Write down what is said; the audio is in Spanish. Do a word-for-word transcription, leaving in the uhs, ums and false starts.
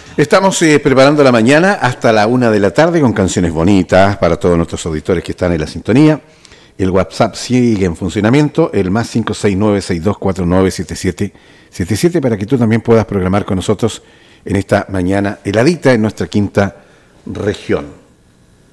Estamos eh, preparando la mañana hasta la una de la tarde con canciones bonitas para todos nuestros auditores que están en la sintonía. El WhatsApp sigue en funcionamiento, el más cinco seis nueve seis dos cuatro nueve siete siete siete siete, para que tú también puedas programar con nosotros en esta mañana heladita en nuestra quinta región.